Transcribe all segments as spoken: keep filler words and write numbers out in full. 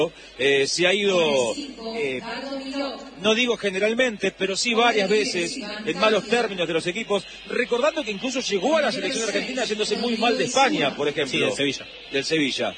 Eh, se ha ido, eh, no digo generalmente, pero sí varias veces en malos términos de los equipos, recordando que incluso llegó a la selección argentina haciéndose muy mal de España, por ejemplo. Sí, del Sevilla. Del Sevilla.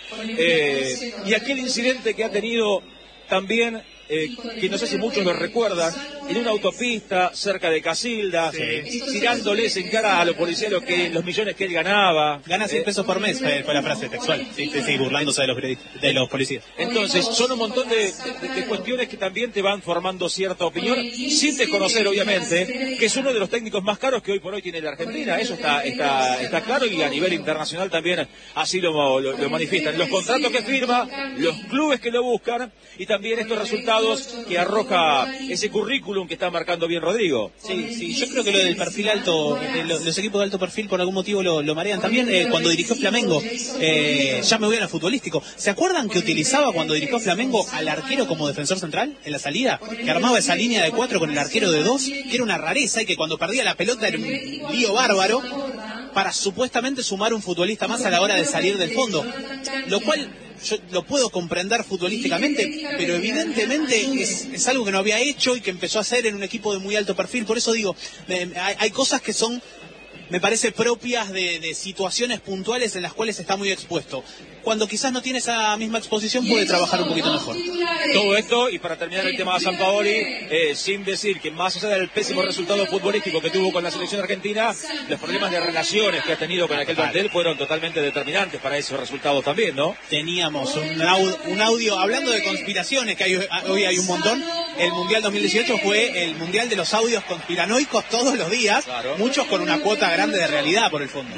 Eh, y aquel incidente que ha tenido también, eh, que no sé si muchos lo recuerdan, en una autopista cerca de Casilda, sí. tirándoles en cara a los policías lo que, los millones que él ganaba. Gana cien pesos por mes, fue, fue la frase textual, sí, sí, sí, burlándose de los, de los policías. Entonces, son un montón de, de, de cuestiones que también te van formando cierta opinión, sin desconocer, obviamente, que es uno de los técnicos más caros que hoy por hoy tiene la Argentina. Eso está, está, está claro, y a nivel internacional también así lo, lo, lo manifiestan. Los contratos que firma, los clubes que lo buscan, y también estos resultados que arroja ese currículum que está marcando bien Rodrigo. Sí, sí, yo creo que lo del perfil alto, eh, los, los equipos de alto perfil por algún motivo lo, lo marean. También eh, cuando dirigió Flamengo, eh, ya me voy a lo futbolístico, ¿se acuerdan que utilizaba cuando dirigió Flamengo al arquero como defensor central en la salida? Que armaba esa línea de cuatro con el arquero de dos, que era una rareza y que cuando perdía la pelota era un lío bárbaro, para supuestamente sumar un futbolista más a la hora de salir del fondo, lo cual yo lo puedo comprender futbolísticamente, pero evidentemente es, es algo que no había hecho y que empezó a hacer en un equipo de muy alto perfil. Por eso digo, eh, hay, hay cosas que son, me parece, propias de, de situaciones puntuales en las cuales está muy expuesto. Cuando quizás no tiene esa misma exposición puede trabajar un poquito mejor. Todo esto, y para terminar el tema de Sampaoli, eh, sin decir que más allá del pésimo resultado futbolístico que tuvo con la selección argentina, los problemas de relaciones que ha tenido con aquel plantel fueron totalmente determinantes para esos resultados también, ¿no? Teníamos un audio, un audio hablando de conspiraciones, que hay, hoy hay un montón. El Mundial dos mil dieciocho fue el Mundial de los audios conspiranoicos todos los días, claro. Muchos con una cuota grande de realidad por el fondo.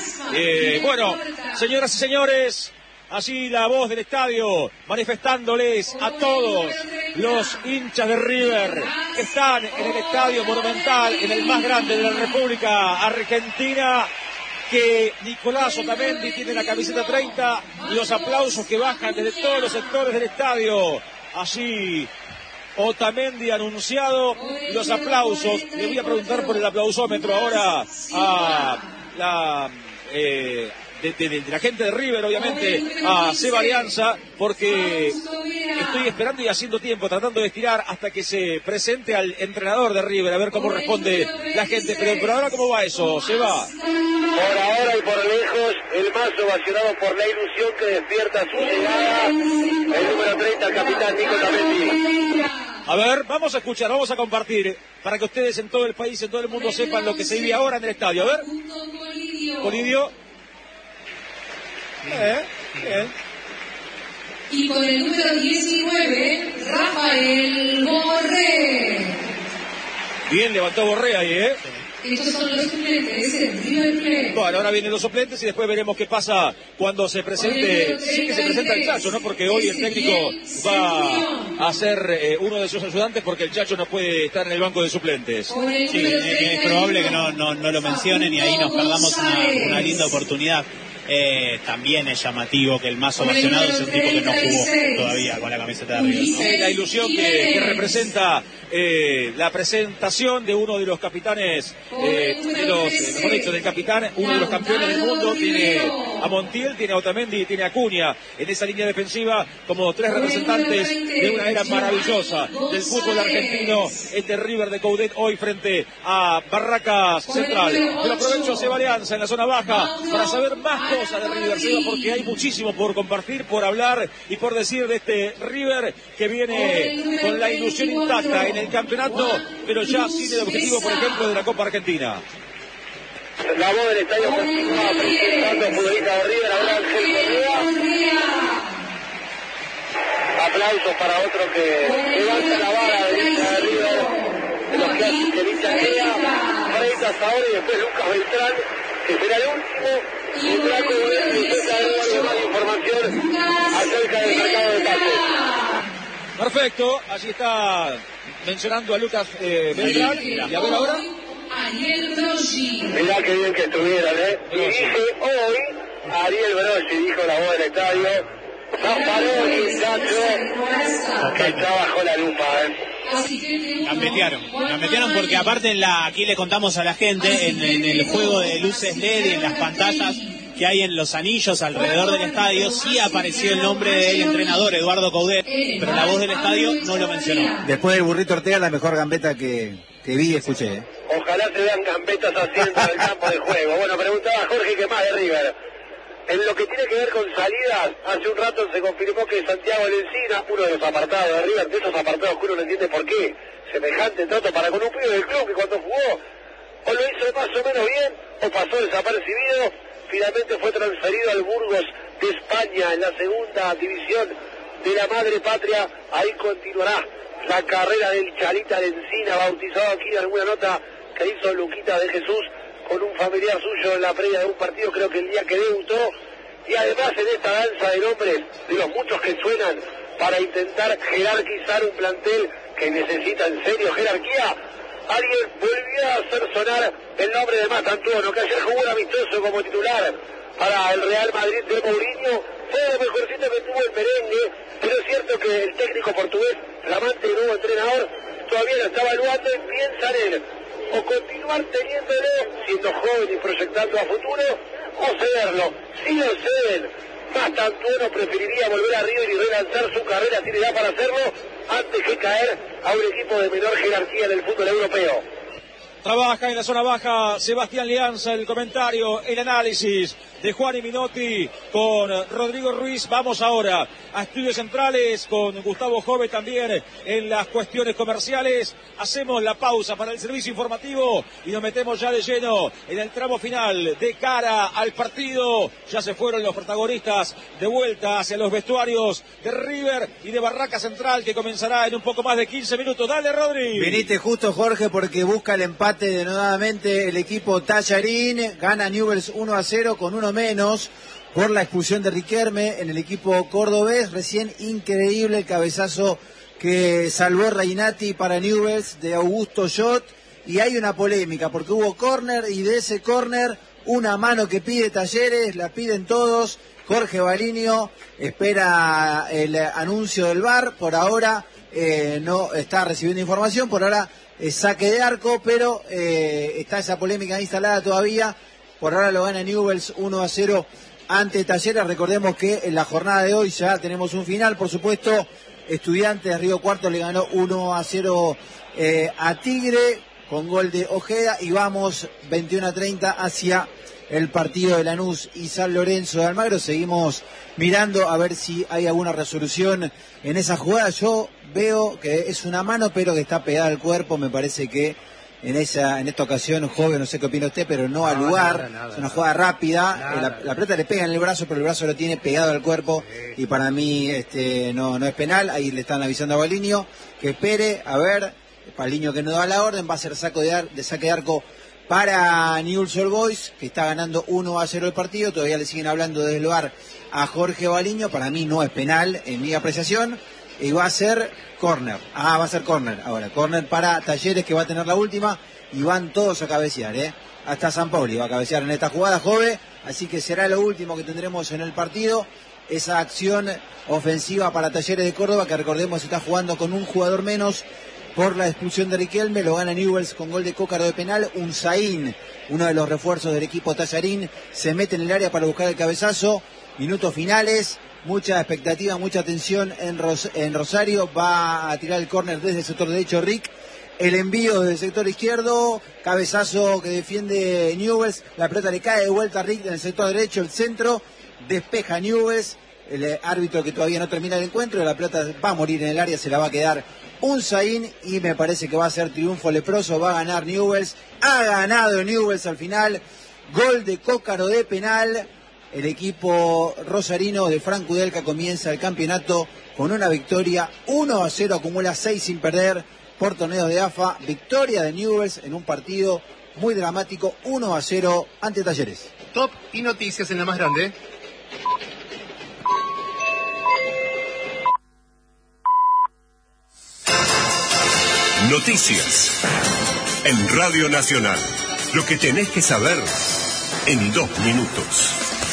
Eh, bueno, señoras y señores, así la voz del estadio manifestándoles a todos los hinchas de River que están en el estadio Monumental, en el más grande de la República Argentina, que Nicolás Otamendi tiene la camiseta treinta, y los aplausos que bajan desde todos los sectores del estadio. Allí Otamendi anunciado, y los aplausos. Le voy a preguntar por el aplausómetro ahora a la eh, de, de, de la gente de River, obviamente, a Seba Alianza, porque estoy esperando y haciendo tiempo, tratando de estirar hasta que se presente al entrenador de River, a ver cómo responde la gente. Pero por ahora, ¿cómo va eso, Seba? Por ahora y por lejos, el más ovacionado por la ilusión que despierta su llegada, el número treinta, el capitán Nico Otamendi. A ver, vamos a escuchar, vamos a compartir, para que ustedes en todo el país, en todo el mundo sepan lo que se vive ahora en el estadio. A ver, Colidio. Eh, bien. Y con el número diecinueve, Rafael Borré. Bien, levantó Borré ahí, ¿eh? Estos son los suplentes del River Plate. Bueno, ahora vienen los suplentes y después veremos qué pasa cuando se presente, sí que se presenta el Chacho, ¿no? Porque hoy el técnico va a ser eh, uno de sus ayudantes, porque el Chacho no puede estar en el banco de suplentes. Sí, es probable que no, no, no lo mencionen y ahí nos perdamos una, una linda oportunidad. Eh, también es llamativo que el más ovacionado es un tipo que no jugó todavía con la camiseta de River, ¿no? La ilusión que, que representa eh, la presentación de uno de los capitanes, eh, de los, eh, mejor dicho, del capitán, uno de los campeones del mundo. Tiene a Montiel, tiene a Otamendi y tiene a Acuña en esa línea defensiva como tres representantes de una era maravillosa del fútbol argentino. Este River de Coudet hoy frente a Barracas Central. Pero aprovecho a Seba Alianza en la zona baja para saber más cosas de River, Seba, porque hay muchísimo por compartir, por hablar y por decir de este River que viene con la ilusión intacta en el campeonato, pero ya sin el objetivo, por ejemplo, de la Copa Argentina. La voz del estadio continúa presentando futbolista de River, ahora Ángel Correa. Aplausos para otro que levanta la vara de hincha de River, de los clásicos de hincha Gea, Freitas ahora y después Lucas Beltrán, que será el último. Y Draco de usted sabe más información acerca del mercado de pases. Perfecto, allí está mencionando a Lucas eh, Beltrán. Y a ver ahora. Ariel Broggi. Mirá qué bien que estuvieron, ¿eh? Y dice hoy, Ariel Broggi, dijo la voz del estadio, Zamparoni, Chacho, que está bajo la lupa, ¿eh? La metieron, la metieron porque aparte en la, aquí le contamos a la gente, en, en el juego de luces L E D y en las pantallas que hay en los anillos alrededor del estadio, sí apareció el nombre del entrenador, Eduardo Coudet, pero la voz del estadio no lo mencionó. Después del Burrito Ortega, la mejor gambeta que, que vi y escuché. ¿eh? Ojalá se vean gambetas haciendo en el campo de juego. Bueno, preguntaba Jorge qué más de River. En lo que tiene que ver con salidas, hace un rato se confirmó que Santiago Lencina, uno de los apartados de River, de esos apartados que uno no entiende por qué, semejante trato para con un pibe del club que cuando jugó o lo hizo más o menos bien o pasó desapercibido, finalmente fue transferido al Burgos de España en la segunda división de la madre patria. Ahí continuará la carrera del Chalita Lencina, bautizado aquí en alguna nota que hizo Luquita de Jesús con un familiar suyo en la previa de un partido, creo que el día que debutó, y además en esta danza de nombres, de los muchos que suenan, para intentar jerarquizar un plantel que necesita en serio jerarquía, alguien volvió a hacer sonar el nombre de Mastantuono, que ayer jugó un amistoso como titular para el Real Madrid de Mourinho. Fue lo mejorcito que tuvo el merengue, pero es cierto que el técnico portugués, flamante nuevo entrenador, todavía lo está evaluando y piensa en él, o continuar teniéndolo, siendo joven y proyectando a futuro, o cederlo. Si lo ceden, Mastantuono preferiría volver a River y relanzar su carrera, tiene edad para hacerlo, antes que caer a un equipo de menor jerarquía en el fútbol europeo. Trabaja en la zona baja Sebastián Lianza, el comentario, el análisis de Juan y Minotti con Rodrigo Ruiz. Vamos ahora a Estudios Centrales con Gustavo Jove también en las cuestiones comerciales. Hacemos la pausa para el servicio informativo y nos metemos ya de lleno en el tramo final de cara al partido. Ya se fueron los protagonistas de vuelta hacia los vestuarios de River y de Barraca Central, que comenzará en un poco más de quince minutos. Dale, Rodri. Veniste justo, Jorge, porque busca el empate denodadamente el equipo Tallarín. Gana Newell's uno a cero con uno menos por la expulsión de Riquelme en el equipo cordobés. Recién increíble el cabezazo que salvó Reinati para Newell's de Augusto Jot. Y hay una polémica porque hubo córner y de ese córner una mano que pide Talleres, la piden todos. Jorge Balinio espera el anuncio del V A R. Por ahora eh, no está recibiendo información. Por ahora eh, saque de arco, pero eh, está esa polémica instalada todavía. Por ahora lo gana Newell's uno a cero ante Talleres. Recordemos que en la jornada de hoy ya tenemos un final, por supuesto. Estudiantes de Río Cuarto le ganó uno a cero eh, a Tigre con gol de Ojeda, y vamos veintiuno a treinta hacia el partido de Lanús y San Lorenzo de Almagro. Seguimos mirando a ver si hay alguna resolución en esa jugada. Yo veo que es una mano, pero que está pegada al cuerpo. Me parece que en esa en esta ocasión, joven, no sé qué opina usted, pero no al no, lugar. Nada, nada, es una jugada rápida. Nada, la, la pelota le pega en el brazo, pero el brazo lo tiene pegado al cuerpo. Sí. Y para mí este no no es penal. Ahí le están avisando a Balinio que espere. A ver, Balinio que no da la orden. Va a ser saco de, ar, de saque de arco para Newell's Old Boys, que está ganando uno a cero el partido. Todavía le siguen hablando de desde a Jorge Balinio. Para mí no es penal en mi apreciación. Y va a ser córner. Ah, va a ser córner. Ahora, córner para Talleres, que va a tener la última. Y van todos a cabecear, ¿eh? Hasta San Pauli va a cabecear en esta jugada, Jove. Así que será lo último que tendremos en el partido. Esa acción ofensiva para Talleres de Córdoba, que recordemos está jugando con un jugador menos por la expulsión de Riquelme. Lo gana Newell's con gol de Cócaro de penal. Unzaín, uno de los refuerzos del equipo Tallarín, se mete en el área para buscar el cabezazo. Minutos finales. Mucha expectativa, mucha tensión en, Ros- en Rosario. Va a tirar el córner desde el sector derecho Rick. El envío desde el sector izquierdo. Cabezazo que defiende Newell's. La pelota le cae de vuelta a Rick en el sector derecho. El centro. Despeja Newell's. El árbitro que todavía no termina el encuentro. La pelota va a morir en el área. Se la va a quedar Unzaín. Y me parece que va a ser triunfo leproso. Va a ganar Newell's. Ha ganado Newell's al final. Gol de Cócaro de penal. El equipo rosarino de Franco Udelca comienza el campeonato con una victoria. uno a cero, acumula seis sin perder por torneos de A F A. Victoria de Newell's en un partido muy dramático, uno a cero ante Talleres. Top y noticias en la más grande. Noticias en Radio Nacional. Lo que tenés que saber en dos minutos.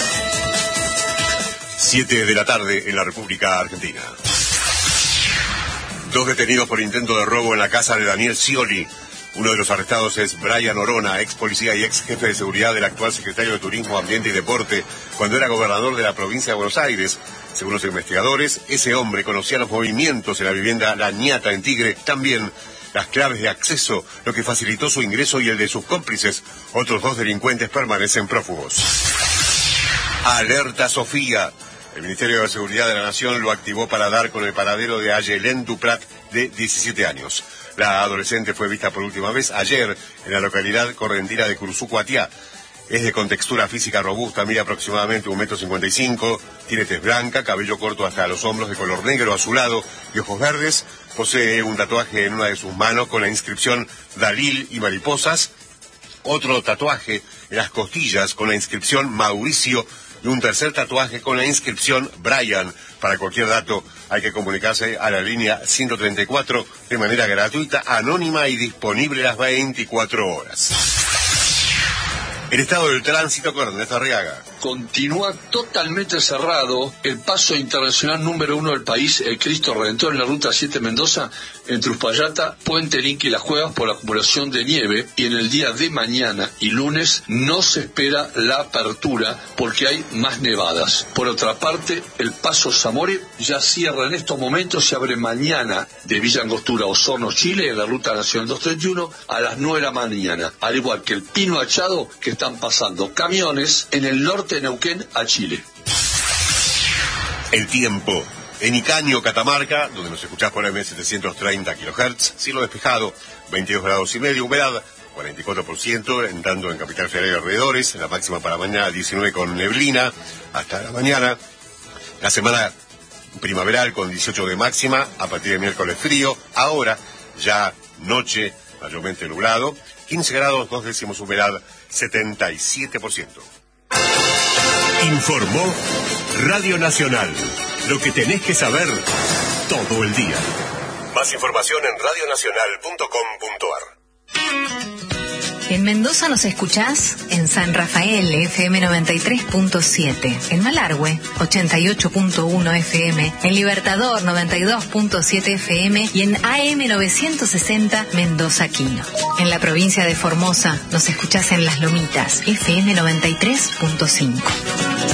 Siete de la tarde en la República Argentina. Dos detenidos por intento de robo en la casa de Daniel Scioli, Uno de los arrestados es Brian Orona, ex policía y ex jefe de seguridad del actual secretario de Turismo, Ambiente y Deporte, cuando era gobernador de la provincia de Buenos Aires. Según los investigadores, ese hombre conocía los movimientos en la vivienda La Ñata en Tigre, también las claves de acceso, lo que facilitó su ingreso y el de sus cómplices. Otros dos delincuentes permanecen prófugos. Alerta Sofía. El Ministerio de Seguridad de la Nación lo activó para dar con el paradero de Ayelén Duprat, de diecisiete años. La adolescente fue vista por última vez ayer en la localidad correntina de Curuzú-Cuatiá. Es de contextura física robusta, mide aproximadamente un metro cincuenta y cinco, tiene tez blanca, cabello corto hasta los hombros de color negro azulado y ojos verdes. Posee un tatuaje en una de sus manos con la inscripción Dalil y mariposas. Otro tatuaje en las costillas con la inscripción Mauricio y un tercer tatuaje con la inscripción Brian. Para cualquier dato hay que comunicarse a la línea ciento treinta y cuatro de manera gratuita, anónima y disponible las veinticuatro horas. El estado del tránsito con Ernesto Arriaga. Continúa totalmente cerrado el paso internacional número uno del país, el Cristo Redentor, en la ruta siete Mendoza, entre Uspallata, Puente Linqui y Las Cuevas, por la acumulación de nieve, y en el día de mañana y lunes no se espera la apertura porque hay más nevadas. Por otra parte, el paso Zamore ya cierra en estos momentos, se abre mañana de Villa Angostura a Osorno, Chile, en la ruta nacional doscientos treinta y uno a las nueve de la mañana, al igual que el Pino Achado, que están pasando camiones en el norte de Neuquén a Chile. El tiempo. En Icaño, Catamarca, donde nos escuchás por M setecientos treinta kilohertz, cielo despejado, veintidós grados y medio, humedad cuarenta y cuatro por ciento, en tanto en Capital Federal y alrededores, la máxima para mañana diecinueve con neblina, hasta la mañana. La semana primaveral con dieciocho de máxima, a partir de miércoles frío, ahora ya noche mayormente nublado, quince grados, dos décimos humedad, setenta y siete por ciento. Informó Radio Nacional. Lo que tenés que saber todo el día. Más información en radio nacional punto com punto ar. En Mendoza nos escuchás en San Rafael, F M noventa y tres punto siete, en Malargüe, ochenta y ocho punto uno F M, en Libertador, noventa y dos punto siete F M y en A M novecientos sesenta Mendoza Quino. En la provincia de Formosa nos escuchás en Las Lomitas, F M noventa y tres punto cinco.